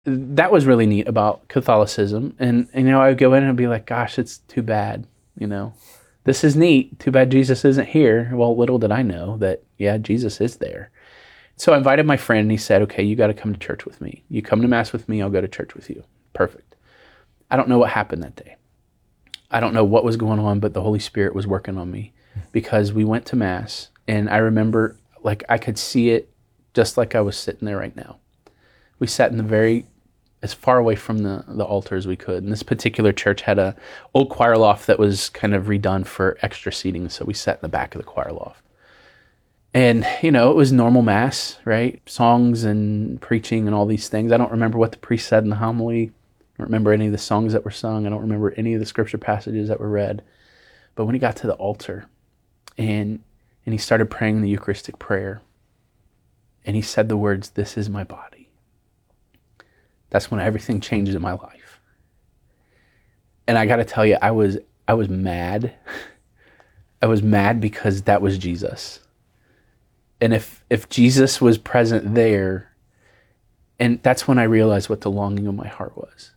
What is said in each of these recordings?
that was really neat about Catholicism. And I would go in and be like, gosh, it's too bad, this is neat. Too bad Jesus isn't here. Well, little did I know that, yeah, Jesus is there. So I invited my friend and he said, okay, you got to come to church with me. You come to Mass with me, I'll go to church with you. Perfect. I don't know what happened that day. I don't know what was going on, but the Holy Spirit was working on me because we went to Mass and I remember I could see it just like I was sitting there right now. We sat in as far away from the altar as we could. And this particular church had a old choir loft that was kind of redone for extra seating. So we sat in the back of the choir loft. And, it was normal Mass, right? Songs and preaching and all these things. I don't remember what the priest said in the homily. I don't remember any of the songs that were sung. I don't remember any of the scripture passages that were read. But when he got to the altar and he started praying the Eucharistic prayer, and he said the words, "This is my body." That's when everything changed in my life. And I got to tell you, I was mad. I was mad because that was Jesus. And if Jesus was present there, and that's when I realized what the longing of my heart was.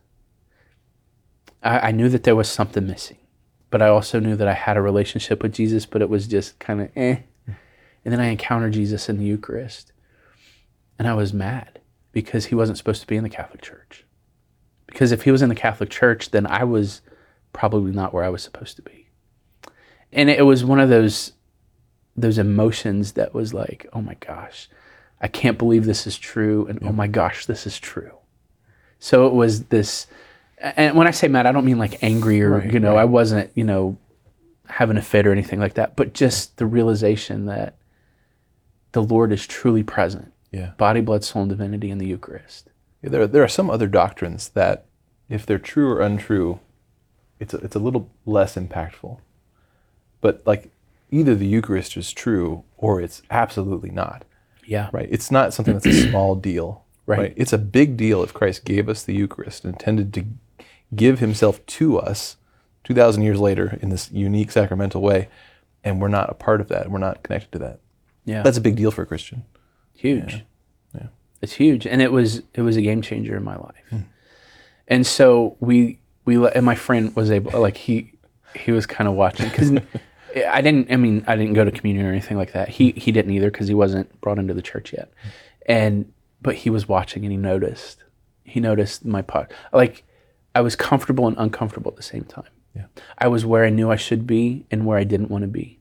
I knew that there was something missing, but I also knew that I had a relationship with Jesus, but it was just kind of And then I encountered Jesus in the Eucharist, and I was mad because he wasn't supposed to be in the Catholic Church. Because if he was in the Catholic Church, then I was probably not where I was supposed to be. And it was one of those emotions that was like, oh my gosh, I can't believe this is true. And oh my gosh, this is true. So it was this, and when I say mad, I don't mean like angry or, right. I wasn't, having a fit or anything like that, but just the realization that the Lord is truly present. Yeah. Body, blood, soul, and divinity in the Eucharist. Yeah, there are some other doctrines that, if they're true or untrue, it's a little less impactful. But either the Eucharist is true or it's absolutely not. Yeah. Right. It's not something that's a small deal. Right. It's a big deal if Christ gave us the Eucharist and intended to give himself to us 2,000 years later in this unique sacramental way, and we're not a part of that. We're not connected to that. Yeah. That's a big deal for a Christian. Huge. Yeah. It's huge. And it was a game changer in my life. And so we and my friend was able, he was kind of watching, because I didn't go to communion or anything like that. He didn't either, because he wasn't brought into the church yet. But he was watching and he noticed my part. I was comfortable and uncomfortable at the same time. Yeah. I was where I knew I should be and where I didn't want to be.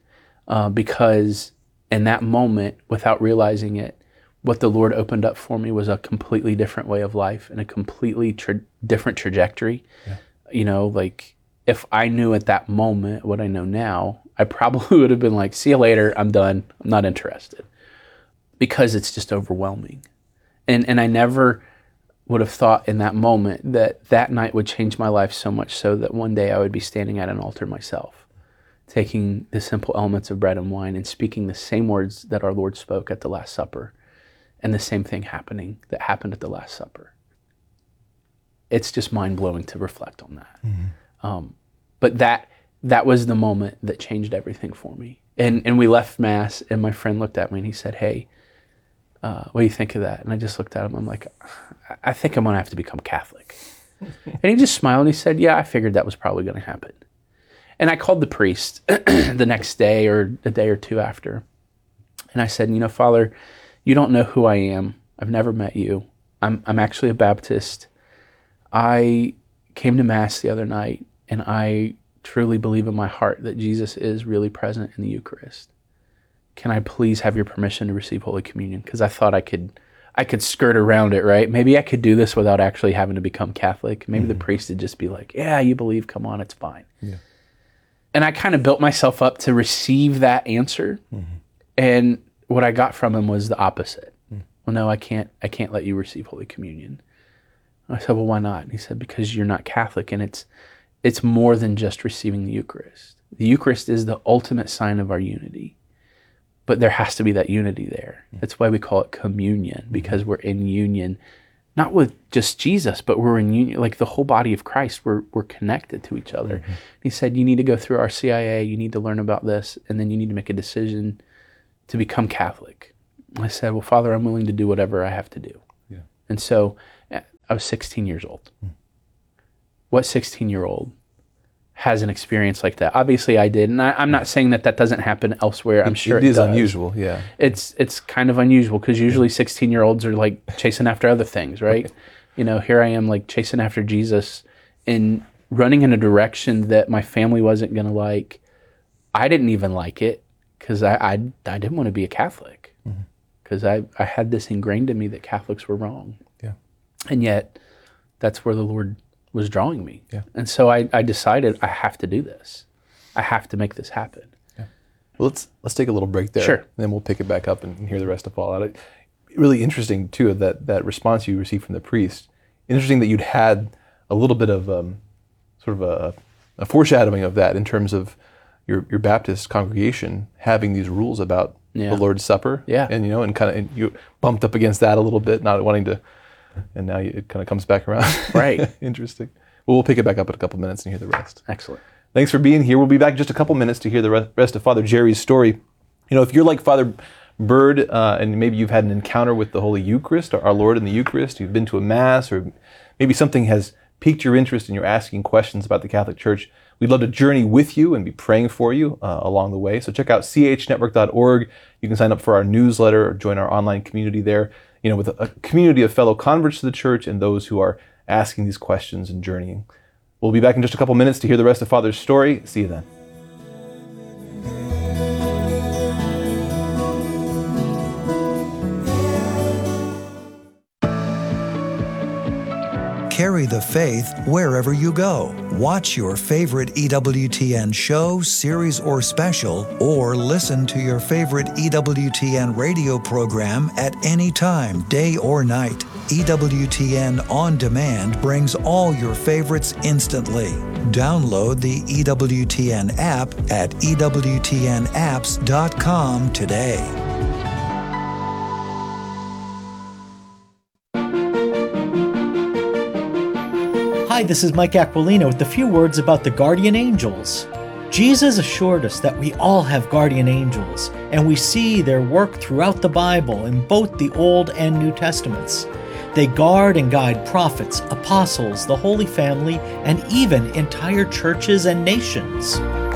Because in that moment, without realizing it, what the Lord opened up for me was a completely different way of life and a completely different trajectory. Yeah. If I knew at that moment what I know now, I probably would have been like, see you later, I'm done, I'm not interested. Because it's just overwhelming. And I never would have thought in that moment that night would change my life so much so that one day I would be standing at an altar myself, taking the simple elements of bread and wine and speaking the same words that our Lord spoke at the Last Supper, and the same thing happened at the Last Supper. It's just mind-blowing to reflect on that. Mm-hmm. But that was the moment that changed everything for me. And we left Mass, and my friend looked at me and he said, "Hey, what do you think of that?" And I just looked at him. I'm like, I think I'm going to have to become Catholic. And he just smiled and he said, "Yeah, I figured that was probably going to happen." And I called the priest the next day or a day or two after. And I said, "Father, you don't know who I am. I've never met you. I'm actually a Baptist. I came to Mass the other night, and I truly believe in my heart that Jesus is really present in the Eucharist. Can I please have your permission to receive Holy Communion?" Because I thought I could skirt around it, right? Maybe I could do this without actually having to become Catholic. Maybe the priest would just be like, "Yeah, you believe, come on, it's fine." Yeah. And I kind of built myself up to receive that answer. Mm-hmm. And what I got from him was the opposite. "Well, no, I can't let you receive Holy Communion." I said, "Well, why not?" And he said, "Because you're not Catholic, and it's more than just receiving the Eucharist. The Eucharist is the ultimate sign of our unity. But there has to be that unity there. That's why we call it communion, because we're in union, not with just Jesus, but we're in union, like the whole body of Christ. We're connected to each other." Mm-hmm. He said, "You need to go through our CIA, you need to learn about this, and then you need to make a decision to become Catholic." I said, "Well, Father, I'm willing to do whatever I have to do." Yeah. And so I was 16 years old. What 16-year-old has an experience like that? Obviously I did. And I'm not saying that doesn't happen elsewhere. I'm sure it is does. unusual, yeah. It's kind of unusual because usually 16-year-olds are like chasing after other things, right? You know, here I am like chasing after Jesus and running in a direction that my family wasn't going to like. I didn't even like it because I didn't want to be a Catholic because I had this ingrained in me that Catholics were wrong. Yeah. And yet that's where the Lord was drawing me. Yeah. And so I decided I have to do this. I have to make this happen. Yeah. Well, let's take a little break there. Sure. And then we'll pick it back up and hear the rest of Fallout. Really interesting, too, that response you received from the priest. Interesting that you'd had a little bit of sort of a foreshadowing of that in terms of your Baptist congregation having these rules about the Lord's Supper. Yeah. And, and you bumped up against that a little bit, not wanting to, and now it kind of comes back around. Right. Interesting. Well, we'll pick it back up in a couple minutes and hear the rest. Excellent. Thanks for being here. We'll be back in just a couple minutes to hear the rest of Father Jerry's story. If you're like Father Bird, and maybe you've had an encounter with the Holy Eucharist, or our Lord in the Eucharist, you've been to a Mass, or maybe something has piqued your interest and you're asking questions about the Catholic Church, we'd love to journey with you and be praying for you along the way. So check out chnetwork.org. You can sign up for our newsletter or join our online community there, with a community of fellow converts to the Church and those who are asking these questions and journeying. We'll be back in just a couple minutes to hear the rest of Father's story. See you then. Carry the faith wherever you go. Watch your favorite EWTN show, series, or special, or listen to your favorite EWTN radio program at any time, day or night. EWTN On Demand brings all your favorites instantly. Download the EWTN app at EWTNapps.com today. Hi, this is Mike Aquilino with a few words about the guardian angels. Jesus assured us that we all have guardian angels, and we see their work throughout the Bible in both the Old and New Testaments. They guard and guide prophets, apostles, the Holy Family, and even entire churches and nations.